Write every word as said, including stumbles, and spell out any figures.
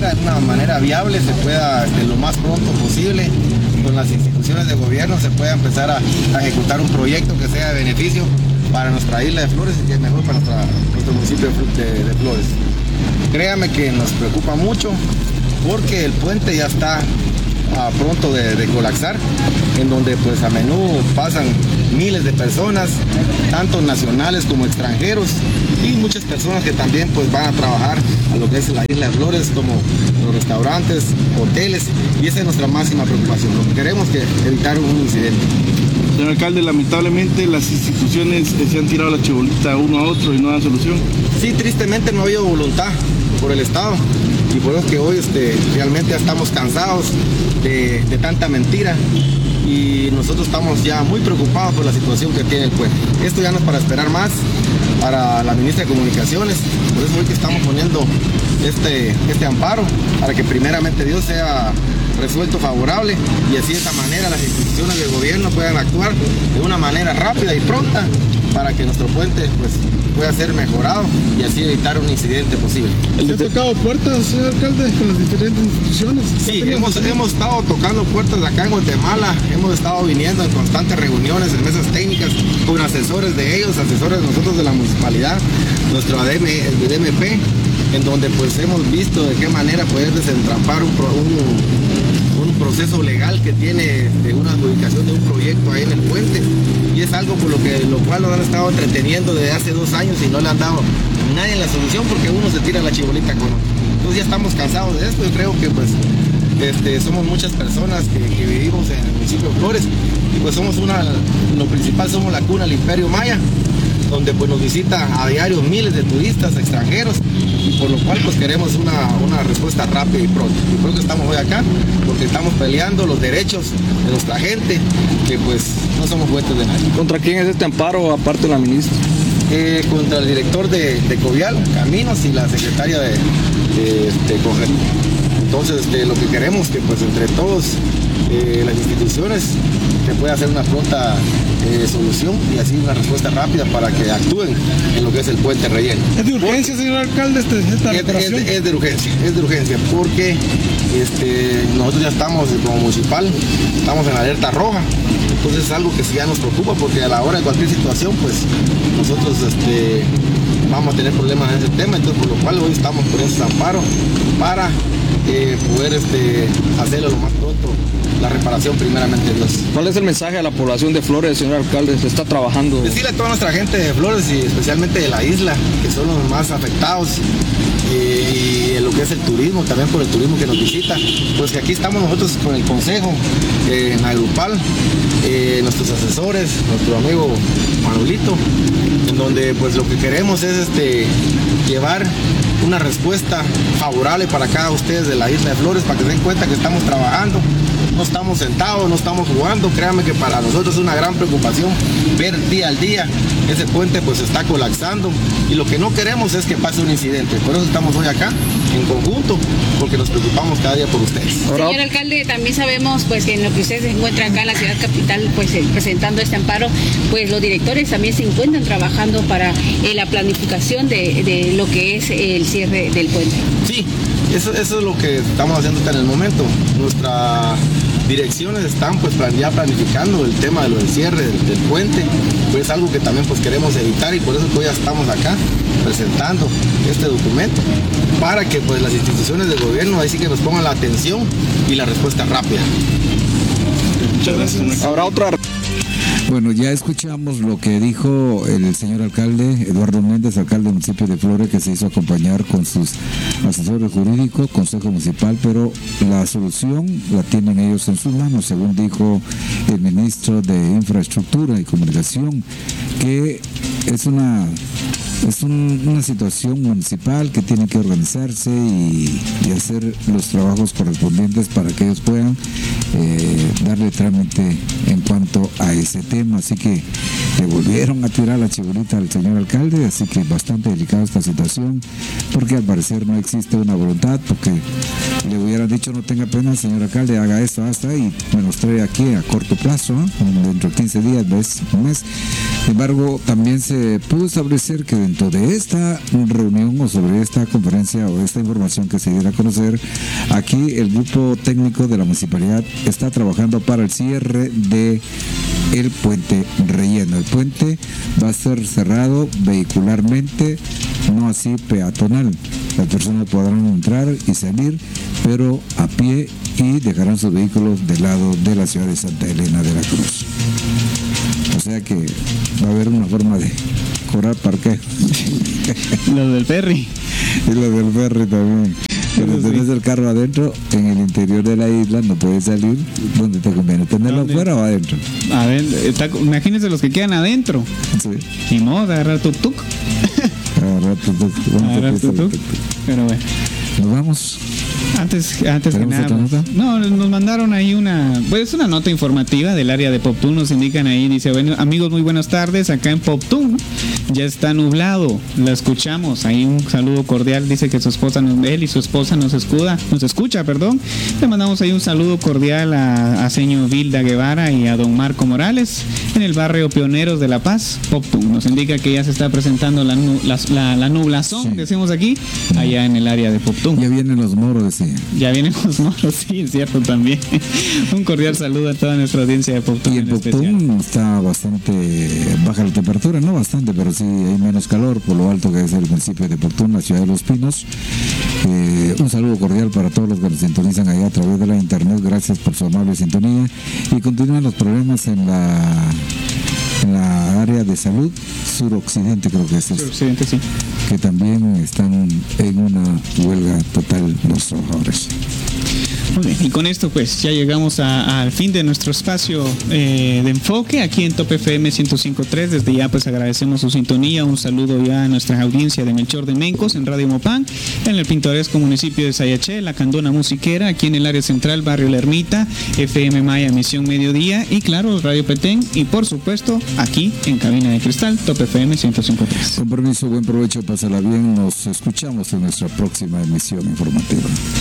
manera, de una manera viable, se pueda de lo más pronto posible con las instituciones de gobierno se pueda empezar a, a ejecutar un proyecto que sea de beneficio para nuestra isla de Flores y que es mejor para nuestra, nuestro municipio de, de, de Flores. Créame que nos preocupa mucho porque el puente ya está a pronto de, de colapsar, en donde pues a menudo pasan miles de personas, tanto nacionales como extranjeros, y muchas personas que también pues van a trabajar a lo que es la isla de Flores, como los restaurantes, hoteles, y esa es nuestra máxima preocupación. Lo que queremos es que evitar un incidente. Señor alcalde, lamentablemente las instituciones se han tirado la chibolita uno a otro y no dan solución. Sí, tristemente no ha habido voluntad por el Estado, y por eso que hoy este, realmente ya estamos cansados de, de tanta mentira, y nosotros estamos ya muy preocupados por la situación que tiene el puente. Esto ya no es para esperar más para la ministra de Comunicaciones, por eso hoy que estamos poniendo este, este amparo para que primeramente Dios sea resuelto favorable, y así de esta manera las instituciones del gobierno puedan actuar de una manera rápida y pronta para que nuestro puente pues pueda ser mejorado y así evitar un incidente posible. ¿Le ha tocado puertas, señor alcalde, con las diferentes instituciones? Sí, hemos, hemos estado tocando puertas acá en Guatemala, hemos estado viniendo en constantes reuniones, en mesas técnicas, con asesores de ellos, asesores de nosotros de la municipalidad, nuestro A D M, el D M P, en donde pues hemos visto de qué manera poder desentrampar un, un, un proceso legal que tiene de una adjudicación de un proyecto ahí en el puente, y es algo por lo que lo cual nos han estado entreteniendo desde hace dos años y no le han dado nadie la solución porque uno se tira la chibolita con otro. Entonces ya estamos cansados de esto y creo que pues este, somos muchas personas que, que vivimos en el municipio de Flores, y pues somos una, lo principal somos la cuna del Imperio Maya, donde pues nos visita a diario miles de turistas extranjeros, y por lo cual pues queremos una, una respuesta rápida y pronta. Y por eso estamos hoy acá, porque estamos peleando los derechos de nuestra gente, que pues no somos juguetes de nadie. ¿Contra quién es este amparo, aparte de la ministra? Eh, contra el director de, de Covial, Caminos, y la secretaria de, de, de Congreso. Entonces este, lo que queremos es que pues entre todos eh, las instituciones se pueda hacer una pronta eh, solución y así una respuesta rápida para que actúen en lo que es el puente relleno. ¿Es de urgencia, señor alcalde, este, esta es, es, es de urgencia, es de urgencia, porque este, nosotros ya estamos como municipal, estamos en alerta roja, entonces es algo que sí ya nos preocupa, porque a la hora de cualquier situación, pues nosotros este, vamos a tener problemas en ese tema, entonces por lo cual hoy estamos por ese amparo para eh, poder este, hacerlo lo más pronto, la reparación primeramente Dios. ¿Cuál es el mensaje a la población de Flores, señor alcalde? ¿Se está trabajando? Decirle a toda nuestra gente de Flores y especialmente de la isla, que son los más afectados, y en lo que es el turismo, también por el turismo que nos visita, pues que aquí estamos nosotros con el consejo, eh, en Agrupal, eh, nuestros asesores, nuestro amigo Manuelito, en donde pues lo que queremos es este, llevar una respuesta favorable para cada ustedes de la isla de Flores, para que se den cuenta que estamos trabajando, no estamos sentados, no estamos jugando. Créanme que para nosotros es una gran preocupación ver día al día ese puente pues está colapsando, y lo que no queremos es que pase un incidente. Por eso estamos hoy acá en conjunto, porque nos preocupamos cada día por ustedes. Señor alcalde, también sabemos pues que en lo que ustedes se encuentran acá en la ciudad capital pues eh, presentando este amparo, pues los directores también se encuentran trabajando para eh, la planificación de, de lo que es el cierre del puente. Sí, eso, eso es lo que estamos haciendo hasta en el momento. Nuestras direcciones están pues ya planificando el tema de lo del cierre del, del puente, pues es algo que también pues queremos evitar, y por eso hoy ya estamos acá presentando este documento para que pues las instituciones del gobierno ahí sí que nos pongan la atención y la respuesta rápida. Muchas gracias. ¿Habrá otra? Bueno, ya escuchamos lo que dijo el señor alcalde, Eduardo Méndez, alcalde del municipio de Flores, que se hizo acompañar con sus asesores jurídicos, consejo municipal, pero la solución la tienen ellos en sus manos, según dijo el ministro de Infraestructura y Comunicación, que es una... Es un, una situación municipal que tiene que organizarse y, y hacer los trabajos correspondientes para que ellos puedan eh, darle trámite en cuanto a ese tema. Así que le volvieron a tirar la chibolita al señor alcalde, así que bastante delicada esta situación, porque al parecer no existe una voluntad, porque le hubieran dicho no tenga pena, señor alcalde, haga esto, hasta y me los trae aquí a corto plazo, ¿eh? Dentro de quince días, un mes. Sin embargo, también se pudo establecer que tanto de esta reunión o sobre esta conferencia o esta información que se diera a conocer, aquí el grupo técnico de la municipalidad está trabajando para el cierre de el puente relleno. El puente va a ser cerrado vehicularmente, no así peatonal. Las personas podrán entrar y salir, pero a pie, y dejarán sus vehículos del lado de la ciudad de Santa Elena de la Cruz. O sea que va a haber una forma de cobrar parqueo. Lo del ferry. Y lo del ferry también. Pero Eso tenés sí. el carro adentro, en el interior de la isla, no puedes salir. ¿Dónde te conviene? ¿Tenerlo ¿Dónde? afuera o adentro? A ver, está, imagínense los que quedan adentro. Sí. Ni modo de agarrar tuk tuk. Agarrar tu tuk, vamos a Agarrar prestar tuk el tuk. tuk-tuk. Pero bueno. Nos vamos. Antes, antes que ¿Tenemos nada, otra nota? no, nos mandaron ahí una, pues una nota informativa del área de Poptún. Nos indican ahí, dice, bueno, amigos, muy buenas tardes. Acá en Poptún ya está nublado, la escuchamos. Ahí un saludo cordial. Dice que su esposa, nos, él y su esposa nos escuda, nos escucha, perdón. Le mandamos ahí un saludo cordial a, a señor Vilda Guevara y a don Marco Morales en el barrio Pioneros de La Paz, Poptún. Nos indica que ya se está presentando la, nu- la, la, la nublazón, Sí. decimos aquí, allá en el área de Poptún. Ya vienen los moros, decía. Ya vienen los moros, sí, es cierto también. Un cordial saludo a toda nuestra audiencia de Poptún Y en en especial. Poptún está bastante baja la temperatura, no bastante, pero sí hay menos calor por lo alto que es el municipio de Poptún, la ciudad de Los Pinos. Eh, un saludo cordial para todos los que nos sintonizan allá a través de la internet. Gracias por su amable sintonía. Y continúan los problemas en la, en la área de salud suroccidente, creo que es esto, Occidente, sí. que también están en una huelga total los trabajadores. Muy bien, y con esto pues ya llegamos a- al fin de nuestro espacio eh, de enfoque aquí en Top F M ciento cinco punto tres. Desde ya pues agradecemos su sintonía. Un saludo ya a nuestra audiencia de Melchor de Mencos en Radio Mopán, en el pintoresco municipio de Sayaché, La Candona Musiquera, aquí en el área central, barrio La Ermita, F M Maya, Misión Mediodía, y claro, Radio Petén, y por supuesto aquí en Cabina de Cristal, Top F M ciento cinco punto tres. Con permiso, buen provecho, pásala bien. Nos escuchamos en nuestra próxima emisión informativa.